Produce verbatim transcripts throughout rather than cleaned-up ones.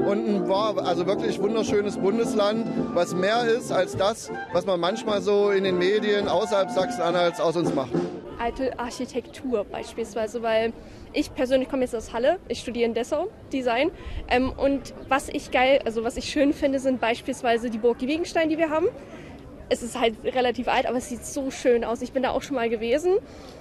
und ein war also wirklich wunderschönes Bundesland, was mehr ist als das, was man manchmal so in den Medien außerhalb Sachsen-Anhalts aus uns macht. Alte Architektur beispielsweise, weil ich persönlich komme jetzt aus Halle, ich studiere in Dessau Design ähm, und was ich geil, also was ich schön finde, sind beispielsweise die Burg Gewegenstein, die wir haben. Es ist halt relativ alt, aber es sieht so schön aus. Ich bin da auch schon mal gewesen.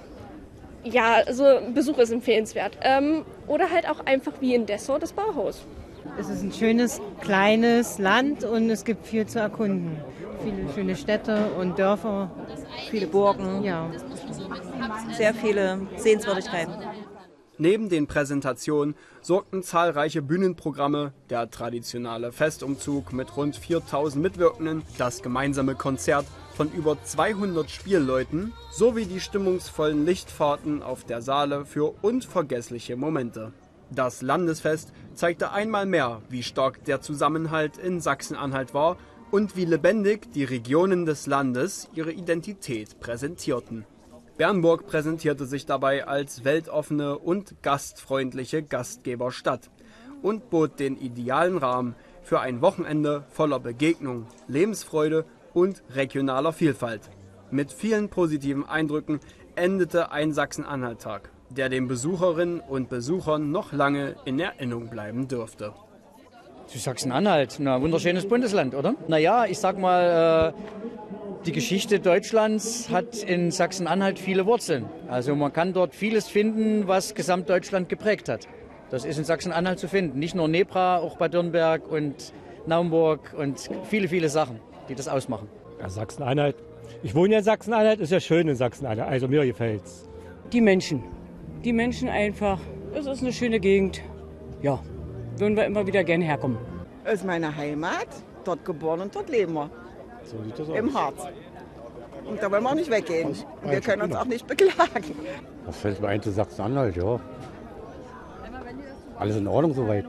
Ja, also Besuch ist empfehlenswert. Ähm, oder halt auch einfach wie in Dessau das Bauhaus. Es ist ein schönes, kleines Land und es gibt viel zu erkunden. Viele schöne Städte und Dörfer. Viele Burgen. Ja. Sehr viele Sehenswürdigkeiten. Neben den Präsentationen sorgten zahlreiche Bühnenprogramme, der traditionelle Festumzug mit rund viertausend Mitwirkenden, das gemeinsame Konzert von über zweihundert Spielleuten sowie die stimmungsvollen Lichtfahrten auf der Saale für unvergessliche Momente. Das Landesfest zeigte einmal mehr, wie stark der Zusammenhalt in Sachsen-Anhalt war und wie lebendig die Regionen des Landes ihre Identität präsentierten. Bernburg präsentierte sich dabei als weltoffene und gastfreundliche Gastgeberstadt und bot den idealen Rahmen für ein Wochenende voller Begegnung, Lebensfreude und regionaler Vielfalt. Mit vielen positiven Eindrücken endete ein Sachsen-Anhalt-Tag, der den Besucherinnen und Besuchern noch lange in Erinnerung bleiben dürfte. Zu Sachsen-Anhalt, na, wunderschönes Bundesland, oder? Naja, ich sag mal, äh, die Geschichte Deutschlands hat in Sachsen-Anhalt viele Wurzeln. Also man kann dort vieles finden, was Gesamtdeutschland geprägt hat. Das ist in Sachsen-Anhalt zu finden. Nicht nur Nebra, auch Bad Dürnberg und Naumburg und viele, viele Sachen, die das ausmachen. Ja, Sachsen-Anhalt. Ich wohne ja in Sachsen-Anhalt, ist ja schön in Sachsen-Anhalt, also mir gefällt's. Die Menschen. Die Menschen einfach. Es ist eine schöne Gegend. Ja, würden wir immer wieder gerne herkommen. Es ist meine Heimat, dort geboren und dort leben wir. So sieht das aus. Im Harz. Und da wollen wir auch nicht weggehen. Und wir können uns auch nicht beklagen. Was fällt mir ein zu Sachsen-Anhalt, ja. Alles in Ordnung soweit.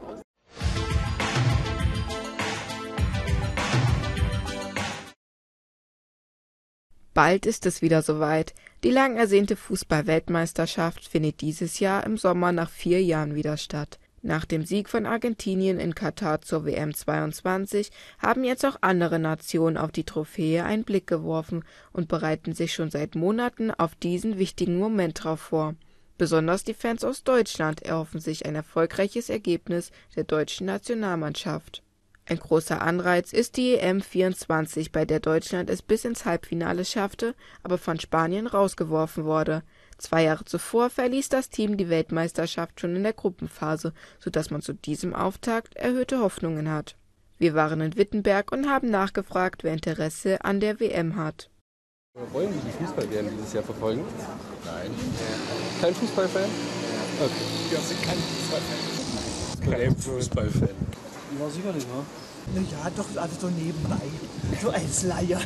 Bald ist es wieder soweit. Die lang ersehnte Fußball-Weltmeisterschaft findet dieses Jahr im Sommer nach vier Jahren wieder statt. Nach dem Sieg von Argentinien in Katar zur W M zweiundzwanzig haben jetzt auch andere Nationen auf die Trophäe einen Blick geworfen und bereiten sich schon seit Monaten auf diesen wichtigen Moment drauf vor. Besonders die Fans aus Deutschland erhoffen sich ein erfolgreiches Ergebnis der deutschen Nationalmannschaft. Ein großer Anreiz ist die E M vierundzwanzig, bei der Deutschland es bis ins Halbfinale schaffte, aber von Spanien rausgeworfen wurde. Zwei Jahre zuvor verließ das Team die Weltmeisterschaft schon in der Gruppenphase, sodass man zu diesem Auftakt erhöhte Hoffnungen hat. Wir waren in Wittenberg und haben nachgefragt, wer Interesse an der W M hat. Wollen Sie die Fußball-W M dieses Jahr verfolgen? Nein. Kein Fußballfan? Okay. Wir sind kein Fußballfan. Kein Fußballfan. Ja, sicherlich, ne? Ja, doch, also so nebenbei. So als Laie. Ja,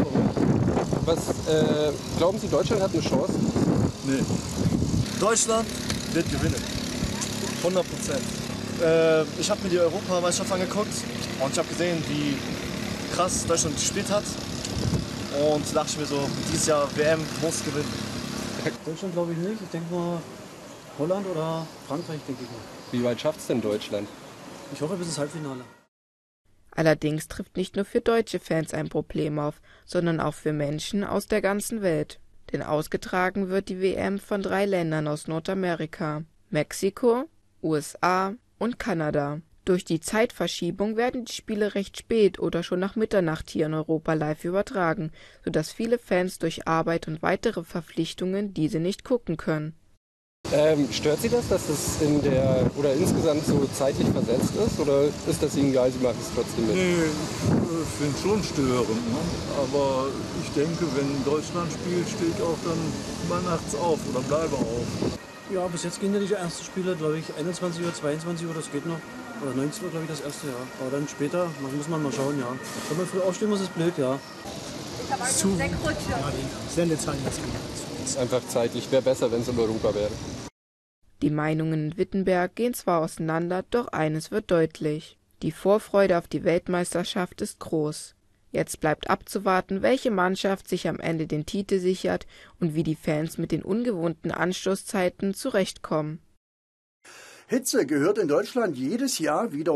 was, äh, glauben Sie, Deutschland hat eine Chance? Nee. Deutschland wird gewinnen. hundert Prozent. Äh, ich habe mir die Europameisterschaft angeguckt und ich habe gesehen, wie krass Deutschland gespielt hat. Und da dachte ich mir so, dieses Jahr W M muss gewinnen. Deutschland glaube ich nicht. Ich denke mal Holland oder Frankreich, denke ich mal. Wie weit schafft es denn Deutschland? Ich hoffe bis ins Halbfinale. Allerdings trifft nicht nur für deutsche Fans ein Problem auf, sondern auch für Menschen aus der ganzen Welt. Denn ausgetragen wird die W M von drei Ländern aus Nordamerika: Mexiko, U S A und Kanada. Durch die Zeitverschiebung werden die Spiele recht spät oder schon nach Mitternacht hier in Europa live übertragen, sodass viele Fans durch Arbeit und weitere Verpflichtungen diese nicht gucken können. Ähm, stört Sie das, dass es in der oder insgesamt so zeitlich versetzt ist, oder ist das Ihnen egal, Sie machen es trotzdem mit? Nee, ich finde es schon störend, ne? Aber ich denke, wenn Deutschland spielt, stehe ich auch dann mal nachts auf oder bleibe auf. Ja, bis jetzt gehen ja die ersten Spiele, glaube ich, einundzwanzig Uhr, zweiundzwanzig Uhr, das geht noch. Oder neunzehn Uhr, glaube ich, das erste, ja. Aber dann später, muss man mal schauen, ja. Wenn man früh aufstehen muss, ist blöd, ja. Zu. Ja, die Sendezahlen, das ist einfach zeitlich, wäre besser, wenn es in Europa wäre. Die Meinungen in Wittenberg gehen zwar auseinander, doch eines wird deutlich: Die Vorfreude auf die Weltmeisterschaft ist groß. Jetzt bleibt abzuwarten, welche Mannschaft sich am Ende den Titel sichert und wie die Fans mit den ungewohnten Anstoßzeiten zurechtkommen. Hitze gehört in Deutschland jedes Jahr wieder